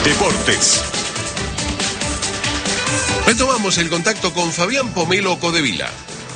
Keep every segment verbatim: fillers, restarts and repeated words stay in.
Deportes. Retomamos el contacto con Fabián Pomelo Codevila.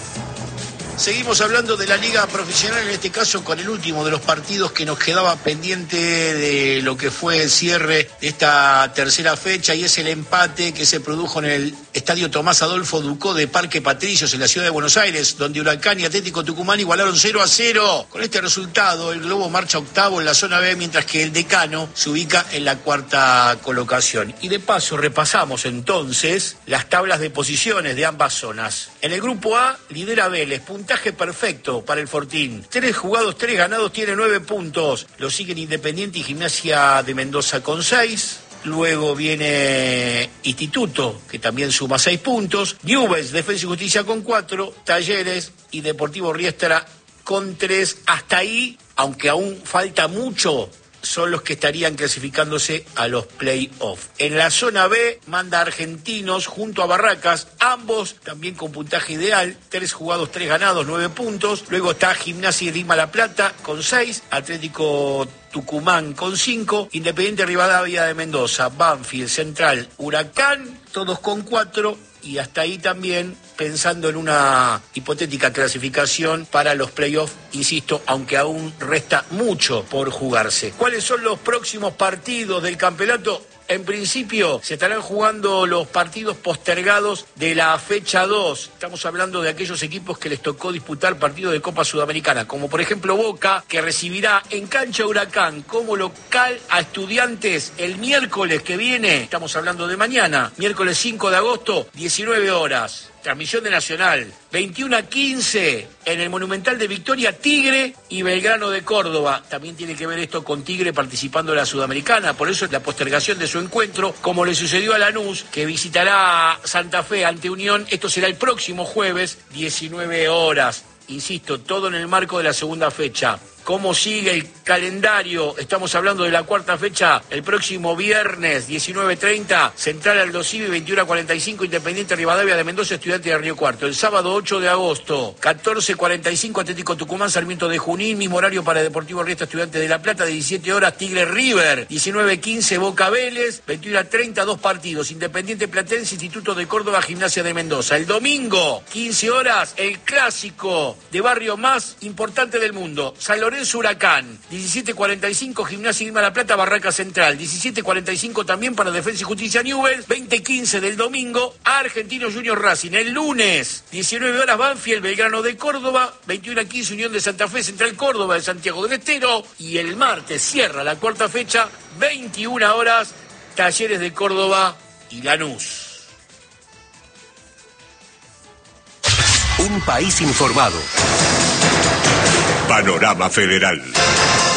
Seguimos hablando de la liga profesional, en este caso con el último de los partidos que nos quedaba pendiente de lo que fue el cierre de esta tercera fecha, y es el empate que se produjo en el estadio Tomás Adolfo Ducó de Parque Patricios en la ciudad de Buenos Aires, donde Huracán y Atlético Tucumán igualaron cero a cero. Con este resultado, el Globo marcha octavo en la zona B, mientras que el Decano se ubica en la cuarta colocación. Y de paso repasamos entonces las tablas de posiciones de ambas zonas. En el grupo A lidera Vélez, puntaje perfecto para el Fortín. Tres jugados, tres ganados, tiene nueve puntos. Lo siguen Independiente y Gimnasia de Mendoza con seis. Luego viene Instituto, que también suma seis puntos. Newell's, Defensa y Justicia con cuatro. Talleres y Deportivo Riestra con tres. Hasta ahí, aunque aún falta mucho, son los que estarían clasificándose a los play-off. En la zona B manda Argentinos junto a Barracas, ambos también con puntaje ideal, tres jugados, tres ganados, nueve puntos. Luego está Gimnasia y Lima La Plata con seis, Atlético Tucumán con cinco, Independiente Rivadavia de Mendoza, Banfield, Central, Huracán, todos con cuatro. Y hasta ahí también pensando en una hipotética clasificación para los playoffs, insisto, aunque aún resta mucho por jugarse. ¿Cuáles son los próximos partidos del campeonato? En principio se estarán jugando los partidos postergados de la fecha dos. Estamos hablando de aquellos equipos que les tocó disputar partidos de Copa Sudamericana, como por ejemplo Boca, que recibirá en cancha Huracán como local a Estudiantes el miércoles que viene. Estamos hablando de mañana, miércoles cinco de agosto, diecinueve horas. Transmisión de Nacional, veintiuno a quince en el Monumental de Victoria, Tigre y Belgrano de Córdoba. También tiene que ver esto con Tigre participando de la Sudamericana, por eso es la postergación de su encuentro, como le sucedió a Lanús, que visitará Santa Fe ante Unión. Esto será el próximo jueves, diecinueve horas. Insisto, todo en el marco de la segunda fecha. ¿Cómo sigue el calendario? Estamos hablando de la cuarta fecha, el próximo viernes, diecinueve treinta, Central Aldosivi, veintiuno a cuarenta y cinco, Independiente Rivadavia de Mendoza, Estudiante de Río Cuarto. El sábado ocho de agosto, catorce cuarenta y cinco, Atlético Tucumán, Sarmiento de Junín, mismo horario para Deportivo Riestra, Estudiante de La Plata, de diecisiete horas, Tigre River, diecinueve quince, Boca Vélez, veintiuno a treinta, dos partidos, Independiente Platense, Instituto de Córdoba, Gimnasia de Mendoza. El domingo, quince horas, el clásico de barrio más importante del mundo, San Lorenzo Huracán, diecisiete cuarenta y cinco, Gimnasia y Lima La Plata, Barraca Central, diecisiete cuarenta y cinco también para Defensa y Justicia Newell's, veinte quince del domingo, Argentinos Junior Racing. El lunes, diecinueve horas, Banfield, Belgrano de Córdoba, veintiuno a quince, Unión de Santa Fe, Central Córdoba de Santiago del Estero, y el martes cierra la cuarta fecha, veintiuna horas, Talleres de Córdoba y Lanús. Un país informado. Panorama Federal.